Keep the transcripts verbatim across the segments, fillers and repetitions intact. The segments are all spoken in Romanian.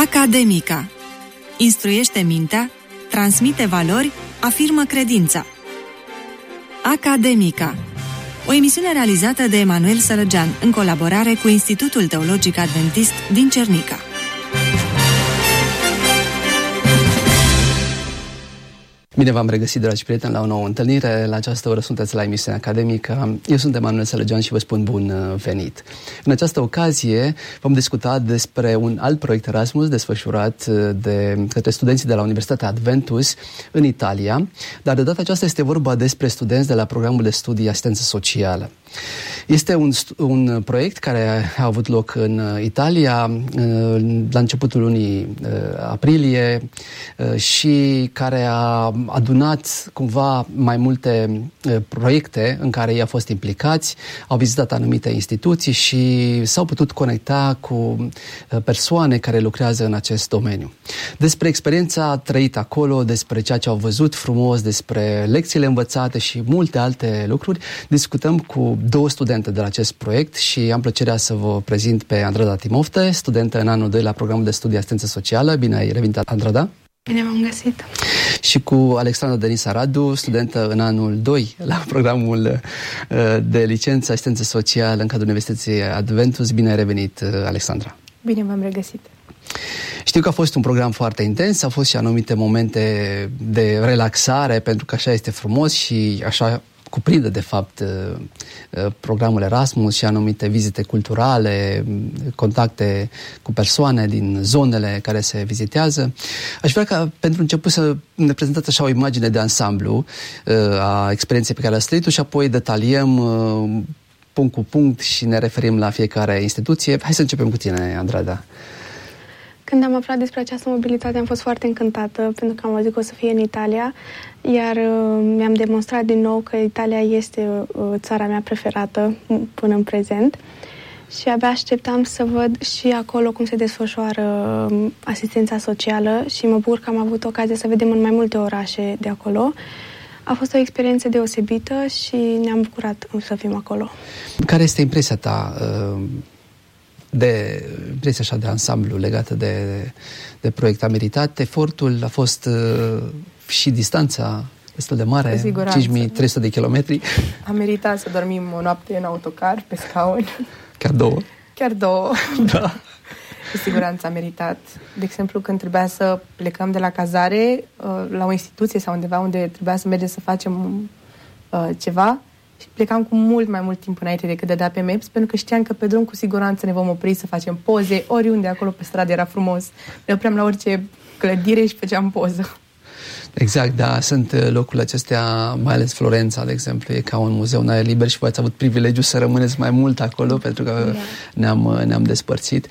Academica. Instruiește mintea, transmite valori, afirmă credința. Academica. O emisiune realizată de Emanuel Sărăgean în colaborare cu Institutul Teologic Adventist din Cernica. Bine v-am regăsit, dragi prieteni, la o nouă întâlnire. La această oră sunteți la emisiunea academică. Eu sunt Emanuel Sărăgean și vă spun bun venit. În această ocazie vom discuta despre un alt proiect Erasmus desfășurat de către studenții de la Universitatea Adventus în Italia, dar de data aceasta este vorba despre studenți de la programul de studii Asistență Socială. Este un, un proiect care a avut loc în Italia la începutul lunii aprilie și care a adunat cumva mai multe proiecte în care ei au fost implicați, au vizitat anumite instituții și s-au putut conecta cu persoane care lucrează în acest domeniu. Despre experiența trăită acolo, despre ceea ce au văzut frumos, despre lecțiile învățate și multe alte lucruri, discutăm cu două studente de la acest proiect și am plăcerea să vă prezint pe Andrada Timofte, studentă în anul doi la programul de studii Asistență Socială. Bine ai revenit, Andrada! Bine v-am găsit! Și cu Alexandra Denisa Radu, studentă în anul doi la programul de licență Asistență Socială în cadrul Universității Adventus. Bine ai revenit, Alexandra! Bine v-am regăsit! Știu că a fost un program foarte intens, au fost și anumite momente de relaxare, pentru că așa este frumos și așa cuprinde, de fapt, programul Erasmus și anumite vizite culturale, contacte cu persoane din zonele care se vizitează. Aș vrea ca, pentru început, să ne prezentați așa o imagine de ansamblu a experienței pe care ați trăit-o și apoi detaliem punct cu punct și ne referim la fiecare instituție. Hai să începem cu tine, Andrada. Când am aflat despre această mobilitate am fost foarte încântată, pentru că am văzut că o să fie în Italia, iar uh, mi-am demonstrat din nou că Italia este uh, țara mea preferată până în prezent și abia așteptam să văd și acolo cum se desfășoară uh, asistența socială și mă bucur că am avut ocazia să vedem în mai multe orașe de acolo. A fost o experiență deosebită și ne-am bucurat să fim acolo. Care este impresia ta uh... de impresia așa de ansamblu legată de, de proiect? A meritat efortul? A fost uh, și distanța destul de mare, cinci mii trei sute de kilometri? A meritat să dormim o noapte în autocar, pe scaun. Chiar două? Chiar două. Da. Cu siguranță a meritat. De exemplu, când trebuia să plecăm de la cazare uh, la o instituție sau undeva unde trebuia să mergem să facem uh, ceva, și plecam cu mult mai mult timp înainte decât dădea pe Maps, pentru că știam că pe drum cu siguranță ne vom opri să facem poze, oriunde acolo pe stradă era frumos. Ne opream la orice clădire și făceam poză. Exact, da, sunt locurile acestea, mai ales Florența, de exemplu, e ca un muzeu în aer liber și voi ați avut privilegiul să rămâneți mai mult acolo, pentru că da. ne-am, ne-am despărțit.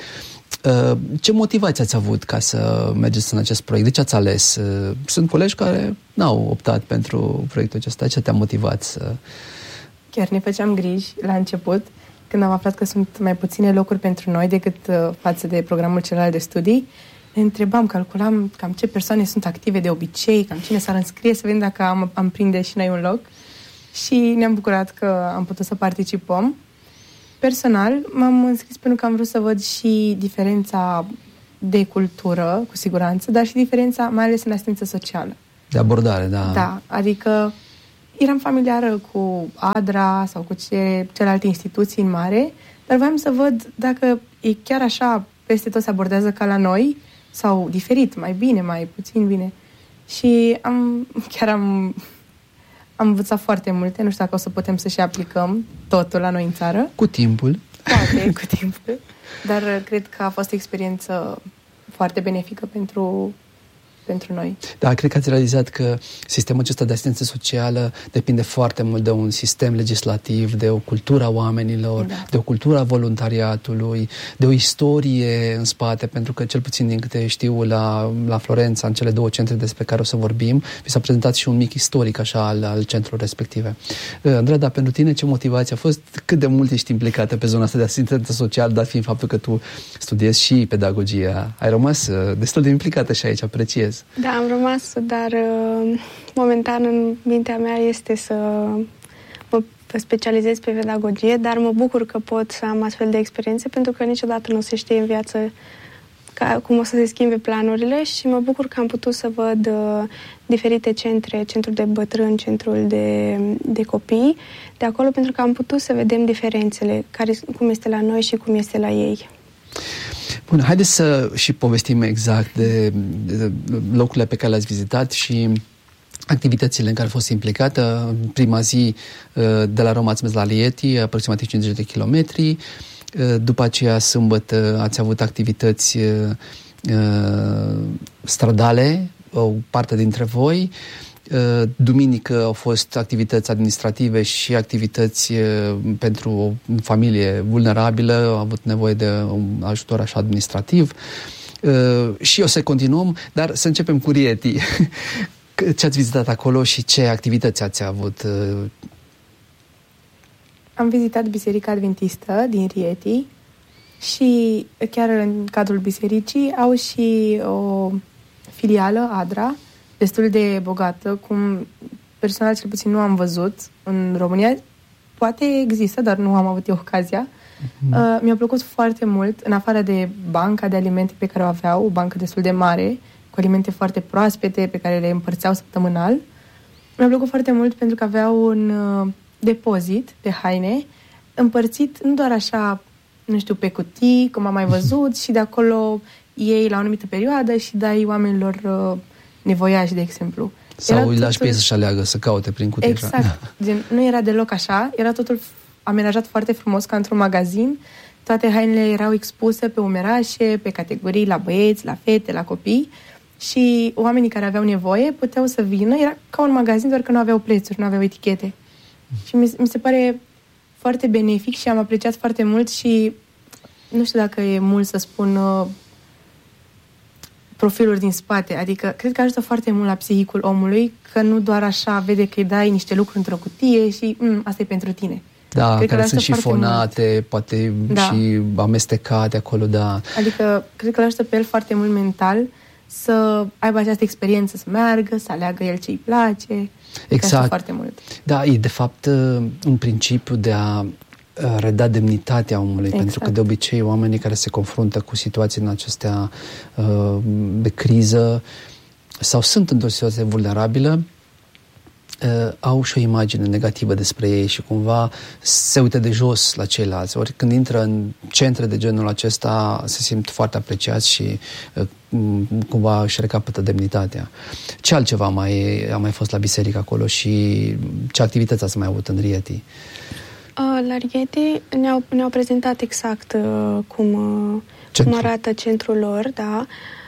Ce motivație ați avut ca să mergeți în acest proiect? De ce ați ales? Sunt colegi care n-au optat pentru proiectul acesta. Ce te-a motivat să... Chiar ne făceam griji la început, când am aflat că sunt mai puține locuri pentru noi decât uh, față de programul celălalt de studii. Ne întrebam, calculam cam ce persoane sunt active de obicei, cam cine s-ar înscrie, să vedem dacă am, am prinde și noi un loc. Și ne-am bucurat că am putut să participăm. Personal, m-am înscris pentru că am vrut să văd și diferența de cultură, cu siguranță, dar și diferența, mai ales în asistență socială. De abordare, da. Da, adică eram familiară cu ADRA sau cu ce, celelalte instituții în mare, dar voiam să văd dacă e chiar așa peste tot se abordează ca la noi sau diferit, mai bine, mai puțin bine. Și am, chiar am, am învățat foarte multe, nu știu dacă o să putem să și aplicăm totul la noi în țară. Cu timpul. Poate, cu timpul. Dar cred că a fost o experiență foarte benefică pentru... pentru noi. Da, cred că ați realizat că sistemul acesta de asistență socială depinde foarte mult de un sistem legislativ, de o cultură a oamenilor, da. de o cultură a voluntariatului, de o istorie în spate, pentru că cel puțin din câte știu la, la Florența, în cele două centre despre care o să vorbim, vi s-a prezentat și un mic istoric așa al, al centrului respective. Andrada, pentru tine ce motivație a fost? Cât de mult ești implicată pe zona asta de asistență socială, dat fiind faptul că tu studiezi și pedagogia? Ai rămas destul de implicată și aici, apreciez. Da, am rămas, dar uh, momentan în mintea mea este să mă specializez pe pedagogie, dar mă bucur că pot să am astfel de experiențe, pentru că niciodată nu se știe în viață ca, cum o să se schimbe planurile și mă bucur că am putut să văd uh, diferite centre, centrul de bătrâni, centrul de, de copii, de acolo, pentru că am putut să vedem diferențele, care, cum este la noi și cum este la ei. Bun, haideți să și povestim exact de, de locurile pe care le-ați vizitat și activitățile în care a fost implicată. Prima zi de la Roma ați mers la Lieti, aproximativ cincizeci de kilometri. După aceea, sâmbătă, ați avut activități stradale, o parte dintre voi. Duminică au fost activități administrative și activități pentru o familie vulnerabilă, au avut nevoie de un ajutor așa administrativ. Și o să continuăm, dar să începem cu Rieti. Ce ați vizitat acolo și ce activități ați avut? Am vizitat Biserica Adventistă din Rieti și chiar în cadrul bisericii au și o filială, Adra, destul de bogată, cum personal cel puțin nu am văzut în România. Poate există, dar nu am avut eu ocazia. Mm-hmm. Uh, mi-a plăcut foarte mult, în afară de banca de alimente pe care o aveau, o bancă destul de mare, cu alimente foarte proaspete pe care le împărțeau săptămânal. Mi-a plăcut foarte mult pentru că aveau un uh, depozit de haine împărțit nu doar așa, nu știu, pe cutii, cum am mai văzut, și de acolo iei la o anumită perioadă și dai oamenilor uh, nevoiași, de exemplu. Sau îi lași pe ei să-și aleagă, să caute prin cutii. Exact. Gen, nu era deloc așa, era totul amenajat foarte frumos, ca într-un magazin. Toate hainele erau expuse pe umerașe, pe categorii, la băieți, la fete, la copii. Și oamenii care aveau nevoie puteau să vină, era ca un magazin, doar că nu aveau prețuri, nu aveau etichete. Și mi, mi se pare foarte benefic și am apreciat foarte mult și nu știu dacă e mult să spun uh, profiluri din spate, adică cred că ajută foarte mult la psihicul omului, că nu doar așa vede că îi dai niște lucruri într-o cutie și mm, asta e pentru tine. Da, cred care sunt șifonate, poate da. și amestecate acolo, da. Adică cred că îl ajută pe el foarte mult mental să aibă această experiență, să meargă, să aleagă el ce îi place. Exact. Foarte mult. Da, e de fapt un principiu de a reda demnitatea omului, exact. Pentru că de obicei oamenii care se confruntă cu situații în acestea de criză sau sunt într-o situație vulnerabilă, au și o imagine negativă despre ei și cumva se uită de jos la ceilalți. Ori când intră în centre de genul acesta se simt foarte apreciați și cumva își recapătă demnitatea. Ce altceva mai, a mai fost la biserică acolo și ce activități ați mai avut în Rieti? La Rieti ne-au, ne-au prezentat exact uh, cum, uh, cum arată centrul lor, da.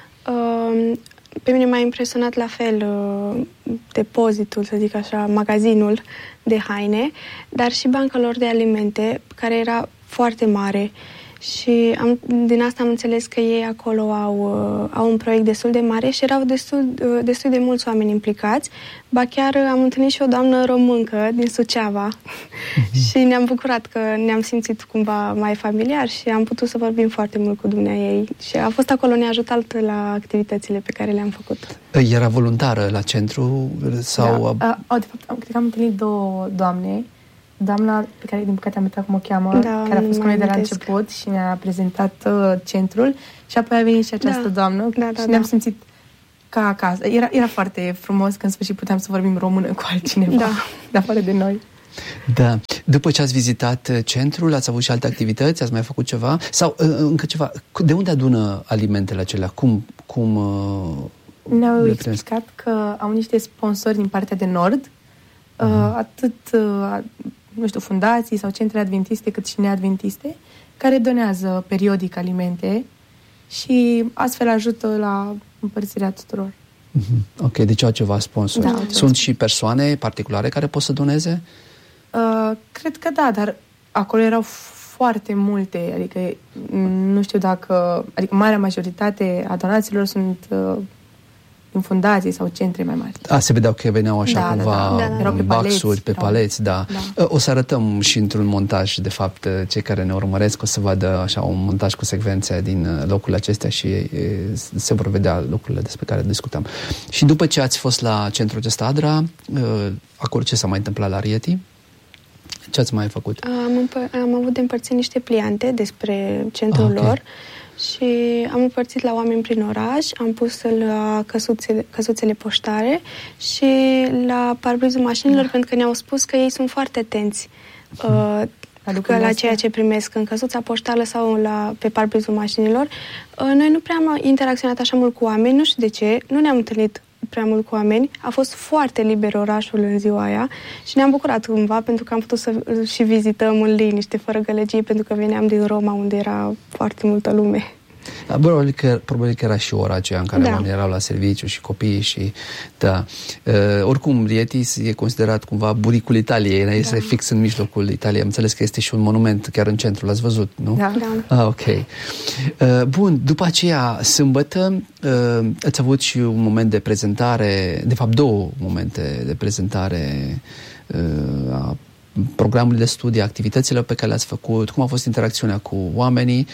Uh, Pe mine m-a impresionat la fel uh, depozitul, să zic așa, magazinul de haine, dar și banca lor de alimente, care era foarte mare. Și am, din asta am înțeles că ei acolo au, uh, au un proiect destul de mare și erau destul, uh, destul de mulți oameni implicați. Ba chiar uh, am întâlnit și o doamnă româncă din Suceava mm-hmm. și ne-am bucurat că ne-am simțit cumva mai familiar și am putut să vorbim foarte mult cu dumneaei. Și a fost acolo, ne-a ajutat la activitățile pe care le-am făcut. Era voluntară la centru? Sau... Da. Uh, de fapt, am, cred că am întâlnit două doamne. Doamna pe care, din păcate, am uitat cum o cheamă, da, care a fost cu noi de la început și ne-a prezentat uh, centrul și apoi a venit și această da. doamnă da, da, și ne-am da. simțit ca acasă. Era, era foarte frumos că în sfârșit puteam să vorbim română cu altcineva, da. de afară de noi. Da. După ce ați vizitat centrul, ați avut și alte activități? Ați mai făcut ceva? Sau uh, încă ceva? De unde adună alimentele acelea? Cum... cum uh, Ne-au explicat că au niște sponsori din partea de nord, uh-huh. uh, atât... Uh, nu știu, fundații sau centre adventiste cât și neadventiste, care donează periodic alimente și astfel ajută la împărțirea tuturor. Mm-hmm. Ok, deci au ceva sponsori. Da, sunt și persoane particulare care pot să doneze? Uh, cred că da, dar acolo erau foarte multe, adică nu știu dacă, adică marea majoritate a donațiilor sunt uh, în fundații sau centre mai mari. A, se vedeau că veneau așa da, cumva da, da. Da, în baxuri, pe paleți, da. da. O să arătăm și într-un montaj, de fapt, cei care ne urmăresc o să vadă așa un montaj cu secvențe din locurile acestea și se vor vedea lucrurile despre care discutăm. Și după ce ați fost la centrul acesta Adra, acolo ce s-a mai întâmplat la Rieti? Ce ați mai făcut? Am, împă- am avut de împărțit niște pliante despre centrul ah, okay. lor și am împărțit la oameni prin oraș, am pus la căsuțele, căsuțele poștare și la parbrizul mașinilor, da. Pentru că ne-au spus că ei sunt foarte atenți uh, că la ceea ce primesc în căsuța poștală sau la, pe parbrizul mașinilor. Uh, noi nu prea am interacționat așa mult cu oameni, nu știu de ce, nu ne-am întâlnit prea mult cu oameni. A fost foarte liber orașul în ziua aia și ne-am bucurat cumva pentru că am putut să și vizităm în liniște, fără gălăgie, pentru că veneam din Roma, unde era foarte multă lume. Da, probabil, că, probabil că era și ora aceea în care da. oamenii erau la serviciu și copiii și da. Uh, oricum, Rieti e considerat cumva buricul Italiei, da. Este fix în mijlocul Italiei. Am înțeles că este și un monument chiar în centru, l-ați văzut, nu? Da. da. Ah, ok. Uh, bun, după aceea, sâmbătă, uh, ați avut și un moment de prezentare, de fapt două momente de prezentare uh, a programului de studii, activităților pe care le-ați făcut, cum a fost interacțiunea cu oamenii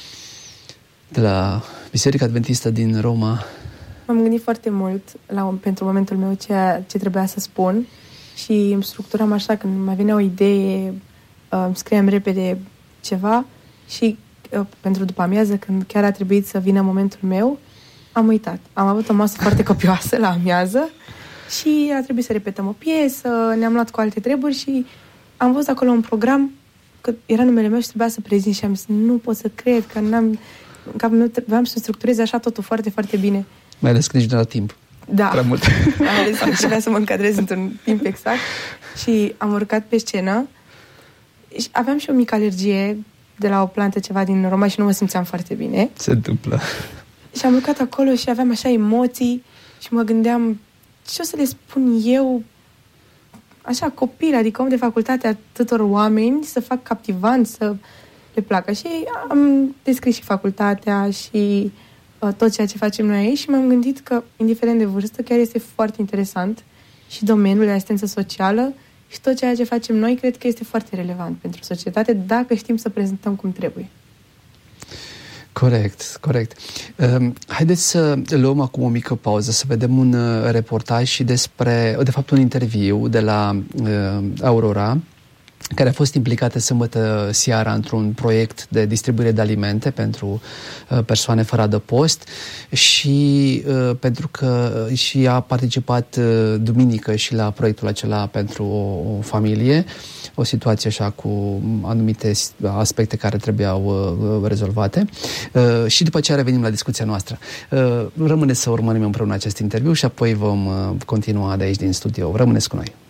de la Biserica Adventistă din Roma. M-am gândit foarte mult la, pentru momentul meu ceea ce trebuia să spun și îmi structuram așa, când mai venea o idee, îmi scriam repede ceva și pentru după amiază, când chiar a trebuit să vină momentul meu, am uitat. Am avut o masă foarte copioasă la amiază și a trebuit să repetăm o piesă, ne-am luat cu alte treburi și am văzut acolo un program, că era numele meu și trebuia să prezint și am zis, nu pot să cred că n-am... În capul meu trebuiam să structurez așa totul foarte, foarte bine. Mai ales când nici nu era timp. Da. Prea mult. Mai ales când trebuia să mă încadrez într-un timp exact. Și am urcat pe scenă și aveam și o mică alergie de la o plantă ceva din Roma și nu mă simțeam foarte bine. Se întâmplă. Și am urcat acolo și aveam așa emoții și mă gândeam ce o să le spun eu așa copil, adică om de facultate atâtor oameni, să fac captivant, să le placă. Și am descris și facultatea și uh, tot ceea ce facem noi aici și m-am gândit că, indiferent de vârstă, chiar este foarte interesant și domeniul de asistență socială și tot ceea ce facem noi cred că este foarte relevant pentru societate dacă știm să prezentăm cum trebuie. Corect, corect. Uh, haideți să luăm acum o mică pauză, să vedem un uh, reportaj și despre, de fapt un interviu de la uh, Aurora, care a fost implicată sâmbătă seara într-un proiect de distribuire de alimente pentru uh, persoane fără adăpost și uh, pentru că și a participat uh, duminică și la proiectul acela pentru o, o familie, o situație așa cu anumite aspecte care trebuiau uh, rezolvate uh, și după aceea revenim la discuția noastră. Uh, rămâneți să urmărim împreună acest interviu și apoi vom uh, continua de aici din studio. Rămâneți cu noi!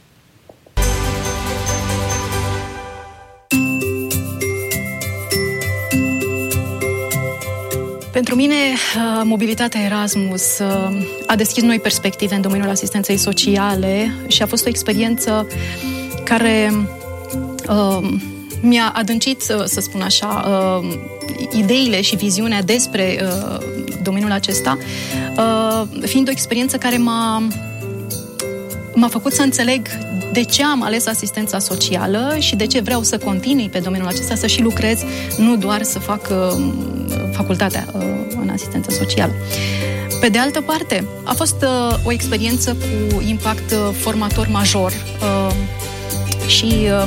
Pentru mine, mobilitatea Erasmus a deschis noi perspective în domeniul asistenței sociale și a fost o experiență care uh, mi-a adâncit, să spun așa, uh, ideile și viziunea despre uh, domeniul acesta, uh, fiind o experiență care m-a, m-a făcut să înțeleg de ce am ales asistența socială și de ce vreau să continui pe domeniul acesta, să și lucrez, nu doar să fac uh, facultatea uh, în asistență socială. Pe de altă parte, a fost uh, o experiență cu impact uh, formator major uh, și uh,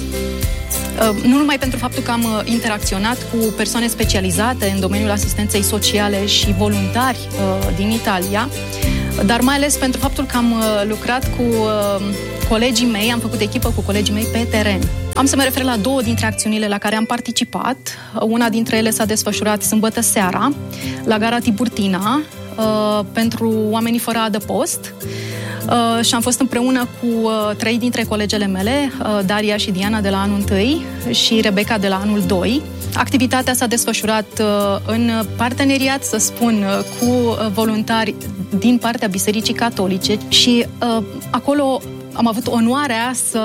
uh, nu numai pentru faptul că am uh, interacționat cu persoane specializate în domeniul asistenței sociale și voluntari uh, din Italia, dar mai ales pentru faptul că am uh, lucrat cu uh, colegii mei, am făcut echipă cu colegii mei pe teren. Am să mă refer la două dintre acțiunile la care am participat. Una dintre ele s-a desfășurat sâmbătă seara, la gara Tiburtina, uh, pentru oamenii fără adăpost. Uh, și am fost împreună cu uh, trei dintre colegele mele, uh, Daria și Diana de la anul întâi și Rebecca de la anul doi. Activitatea s-a desfășurat uh, în parteneriat, să spun, uh, cu uh, voluntari din partea Bisericii Catolice și uh, acolo am avut onoarea să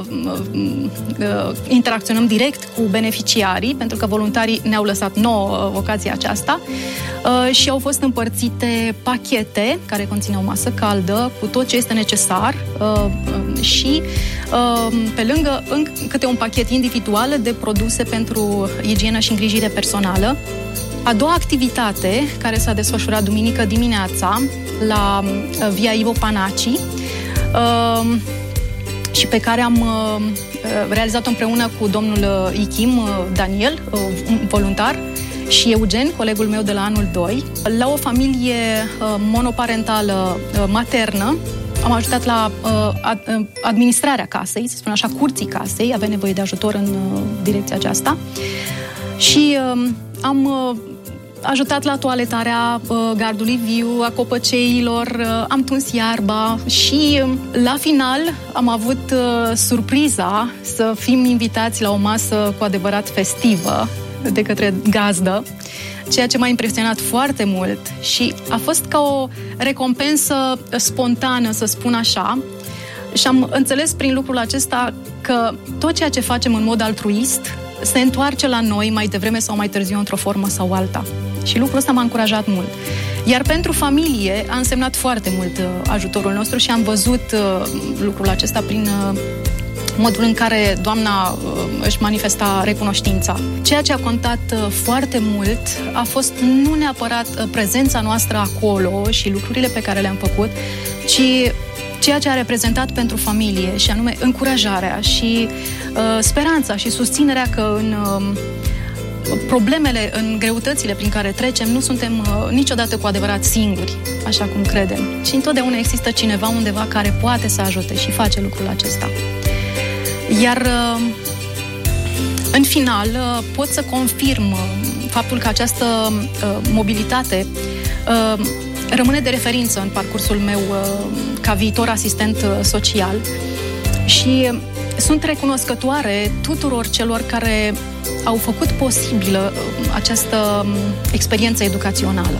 uh, interacționăm direct cu beneficiarii, pentru că voluntarii ne-au lăsat nouă uh, ocazia aceasta uh, și au fost împărțite pachete care conțineau masă caldă cu tot ce este necesar uh, și uh, pe lângă în câte un pachet individual de produse pentru igienă și îngrijire personală. A doua activitate, care s-a desfășurat duminică dimineața la uh, Via Ivo Panaci, Uh, și pe care am uh, realizat-o împreună cu domnul uh, Ichim uh, Daniel, uh, un voluntar, și Eugen, colegul meu de la anul doi, la o familie uh, monoparentală uh, maternă. Am ajutat la uh, administrarea casei, să spun așa, curții casei, avea nevoie de ajutor în uh, direcția aceasta. Și uh, am uh, ajutat la toaletarea uh, gardului viu, a copăceilor, uh, am tuns iarba și uh, la final am avut uh, surpriza să fim invitați la o masă cu adevărat festivă de către gazdă, ceea ce m-a impresionat foarte mult și a fost ca o recompensă spontană, să spun așa, și am înțeles prin lucrul acesta că tot ceea ce facem în mod altruist se întoarce la noi mai devreme sau mai târziu într-o formă sau alta. Și lucrul ăsta m-a încurajat mult. Iar pentru familie a însemnat foarte mult uh, ajutorul nostru și am văzut uh, lucrul acesta prin uh, modul în care doamna uh, își manifesta recunoștința. Ceea ce a contat uh, foarte mult a fost nu neapărat uh, prezența noastră acolo și lucrurile pe care le-am făcut, ci ceea ce a reprezentat pentru familie, și anume încurajarea și uh, speranța și susținerea că în uh, problemele, în greutățile prin care trecem, nu suntem uh, niciodată cu adevărat singuri, așa cum credem, ci întotdeauna există cineva undeva care poate să ajute și face lucrul acesta. Iar uh, în final uh, pot să confirm uh, faptul că această uh, mobilitate uh, rămâne de referință în parcursul meu uh, ca viitor asistent uh, social și uh, sunt recunoscătoare tuturor celor care au făcut posibilă uh, această uh, experiență educațională.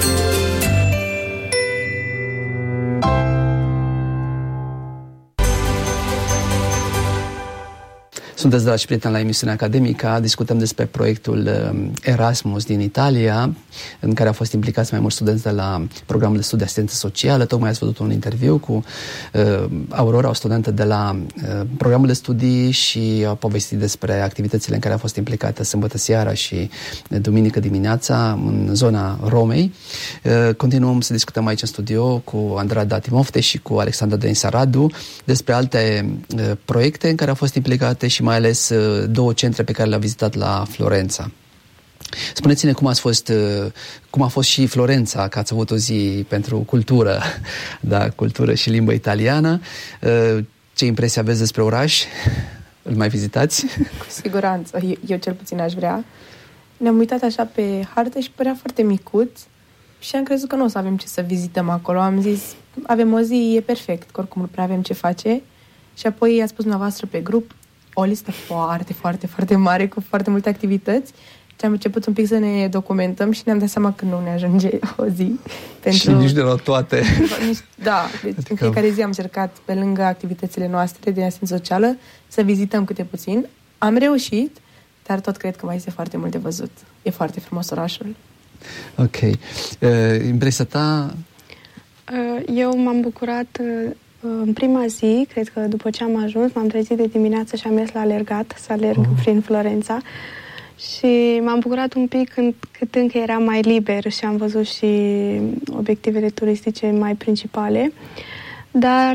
Sunteți, dragi prieteni, la emisiunea academică. Discutăm despre proiectul Erasmus din Italia, în care au fost implicați mai mulți studenți de la programul de studii asistență socială. Tocmai ați văzut un interviu cu uh, Aurora, o studentă de la uh, programul de studii, și a povestit despre activitățile în care a fost implicată sâmbătă seara și duminică dimineața în zona Romei. Uh, continuăm să discutăm aici în studio cu Andrada Timofte și cu Alexandra Denisa Radu despre alte uh, proiecte în care au fost implicate și mai ales două centre pe care le-a vizitat la Florența. Spuneți-ne cum ați fost, cum a fost și Florența, că ați avut o zi pentru cultură, da, cultură și limbă italiană. Ce impresie aveți despre oraș? Îl mai vizitați? Cu siguranță, eu, eu cel puțin aș vrea. Ne-am uitat așa pe hartă și părea foarte micuț și am crezut că nu o să avem ce să vizităm acolo. Am zis, avem o zi, e perfect, că oricum nu prea avem ce face. Și apoi a spus dumneavoastră pe grup o listă foarte, foarte, foarte mare cu foarte multe activități și am început un pic să ne documentăm și ne-am dat seama că nu ne ajunge o zi. Pentru... Și nici de la toate. Da, deci adică... în fiecare zi am încercat, pe lângă activitățile noastre de asistență socială, să vizităm câte puțin. Am reușit, dar tot cred că mai este foarte mult de văzut. E foarte frumos orașul. Ok. Uh, impresia ta? Uh, eu m-am bucurat... Uh... În prima zi, cred că după ce am ajuns, m-am trezit de dimineață și am mers la alergat, să alerg oh. prin Florența și m-am bucurat un pic când, cât încă era mai liber și am văzut și obiectivele turistice mai principale, dar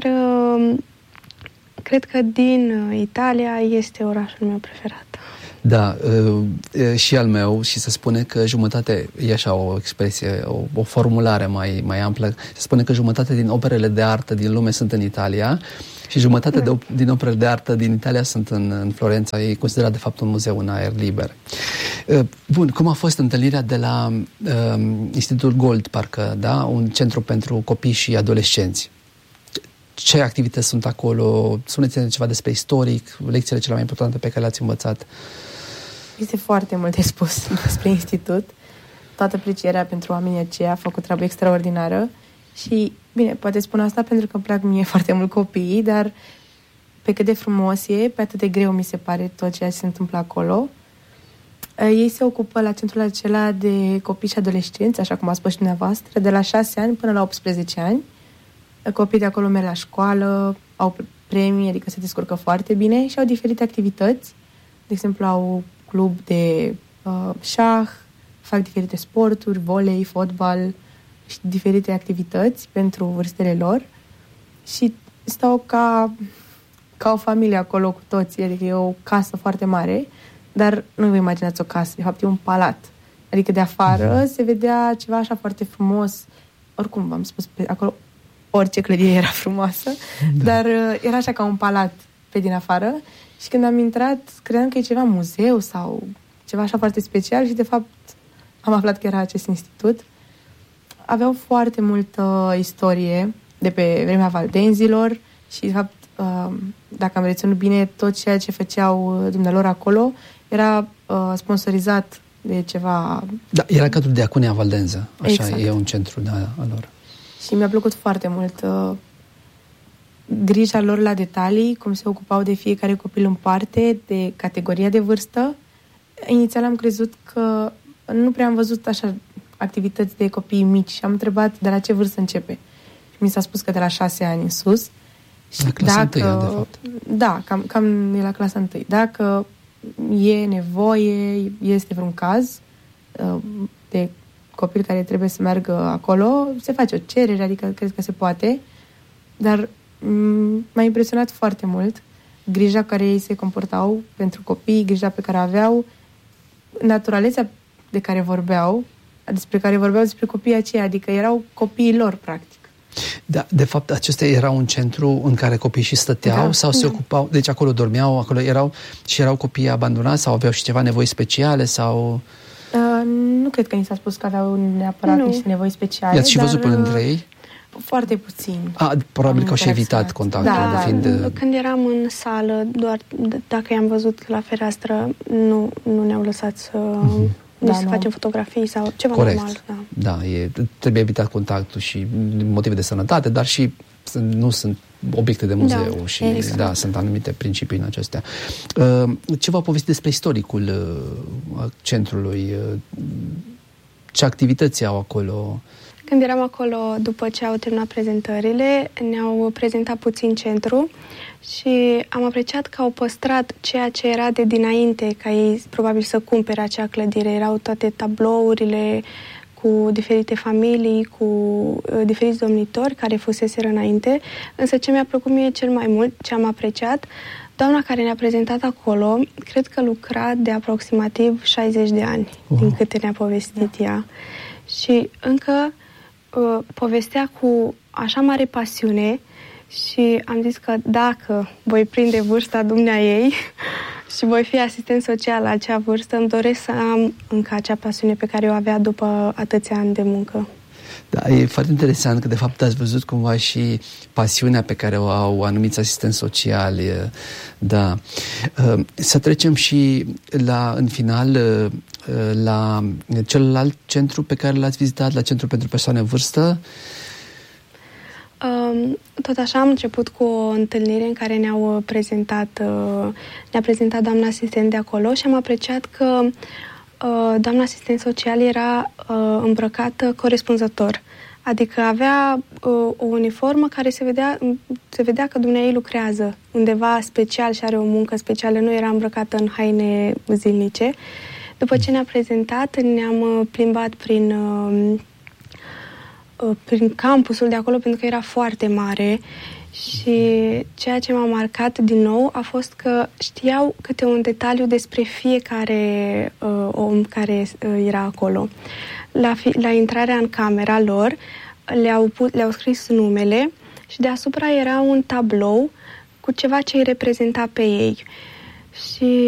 cred că din Italia este orașul meu preferat. Da, și al meu, și se spune că jumătate, e așa o expresie, o, o formulare mai, mai amplă, se spune că jumătate din operele de artă din lume sunt în Italia și jumătate de, din operele de artă din Italia sunt în, în Florența. E considerat de fapt un muzeu în aer liber. Bun, cum a fost întâlnirea de la um, Institutul Gold, parcă, da? Un centru pentru copii și adolescenți. Ce activități sunt acolo? Spuneți-ne ceva despre istoric, lecțiile cele mai importante pe care le-ați învățat. Este foarte mult de spus despre institut. Toată aprecierea pentru oamenii aceia, a făcut treabă extraordinară și, bine, poate spun asta pentru că îmi plac mie foarte mult copiii, dar pe cât de frumos e, pe atât de greu mi se pare tot ceea ce se întâmplă acolo. Ei se ocupă la centrul acela de copii și adolescenți, așa cum a spus și dumneavoastră, de la șase ani până la optsprezece ani. Copiii de acolo merg la școală, au premii, adică se descurcă foarte bine și au diferite activități. De exemplu, au club de uh, șah, fac diferite sporturi, volei, fotbal și diferite activități pentru vârstele lor și stau ca, ca o familie acolo cu toți, adică e o casă foarte mare, dar nu vă imaginați o casă, de fapt e un palat. Adică de afară se vedea ceva așa foarte frumos. Oricum, v-am spus, pe acolo orice clădire era frumoasă, da. Dar uh, era așa ca un palat pe din afară și când am intrat, credeam că e ceva muzeu sau ceva așa foarte special și de fapt am aflat că era acest institut. Aveau foarte multă istorie de pe vremea valdenzilor și de fapt, uh, dacă am reținut bine, tot ceea ce făceau dumnealor acolo era uh, sponsorizat de ceva... Da, era cadrul de Diaconia Valdenză, așa, exact. E un centru de a lor. Și mi-a plăcut foarte mult uh, grija lor la detalii, cum se ocupau de fiecare copil în parte, de categoria de vârstă. Inițial am crezut că nu prea am văzut așa activități de copii mici și am întrebat de la ce vârstă începe. Și mi s-a spus că de la șase ani în sus. La clasa dacă, întâia, de fapt. Da, cam, cam e la clasa întâi. Dacă e nevoie, este vreun caz uh, de copil care trebuie să meargă acolo, se face o cerere, adică cred că se poate, dar m- m-a impresionat foarte mult grija care ei se comportau pentru copii, grija pe care aveau, naturalețea de care vorbeau, despre care vorbeau despre copiii aceia, adică erau copiii lor, practic. Da, de fapt, acesta era un centru în care copiii și stăteau da, sau se da. ocupau, deci acolo dormeau, acolo erau și erau copiii abandonați sau aveau și ceva nevoi speciale sau... Uh, nu cred că ni s-a spus că aveau neapărat nu. niște nevoi speciale. I-ați și văzut până între ei? Foarte puțin. A, probabil că au și evitat contactul. Da, fiind... când eram în sală, doar dacă i-am văzut la fereastră, nu, nu ne-au lăsat să... Mm-hmm. Da, să facem fotografii sau ceva Corect. normal. Da, da e, trebuie evitat contactul și motive de sănătate, dar și nu sunt obiecte de muzeu da, și exact. Da, sunt anumite principii în acestea. Ce v-a povestit despre istoricul centrului? Ce activități au acolo? Când eram acolo, după ce au terminat prezentările, ne-au prezentat puțin centru și am apreciat că au păstrat ceea ce era de dinainte, ca ei probabil să cumpere acea clădire. Erau toate tablourile cu diferite familii, cu uh, diferiți domnitori care fuseseră înainte. Însă ce mi-a plăcut mie cel mai mult, ce am apreciat, doamna care ne-a prezentat acolo, cred că lucra de aproximativ șaizeci de ani, wow. din câte ne-a povestit da. ea. Și încă uh, povestea cu așa mare pasiune și am zis că dacă voi prinde vârsta dumneaei și voi fi asistent social la acea vârstă, îmi doresc să am încă acea pasiune pe care o avea după atâția ani de muncă. Da, e foarte interesant că de fapt ați văzut cumva și pasiunea pe care o au anumiți asistenți sociali. Da. Să trecem și la, în final la celălalt centru pe care l-ați vizitat, la Centrul pentru Persoane în Vârstă. Tot așa am început cu o întâlnire în care ne-au prezentat, ne-a prezentat doamna asistent de acolo și am apreciat că doamna asistent social era îmbrăcată corespunzător. Adică avea o uniformă care se vedea, se vedea că dumneavoastră lucrează undeva special și are o muncă specială, nu era îmbrăcată în haine zilnice. După ce ne-a prezentat, ne-am plimbat prin... prin campusul de acolo, pentru că era foarte mare și ceea ce m-a marcat din nou a fost că știau câte un detaliu despre fiecare uh, om care uh, era acolo. La, fi, la intrarea în camera lor le-au, put, le-au scris numele și deasupra era un tablou cu ceva ce îi reprezenta pe ei. Și